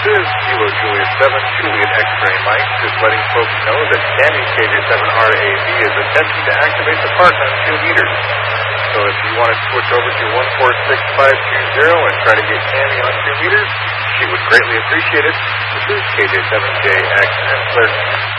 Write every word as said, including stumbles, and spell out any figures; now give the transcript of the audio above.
is Kilo Juliet seven, Juliet X-Ray Mike, just letting folks know that Tammy K J seven R A V is attempting to activate the park on two meters. So if you want to switch over to one four six five two zero and try to get Tammy on two meters, she would greatly appreciate it. This is K J seven J X and clear.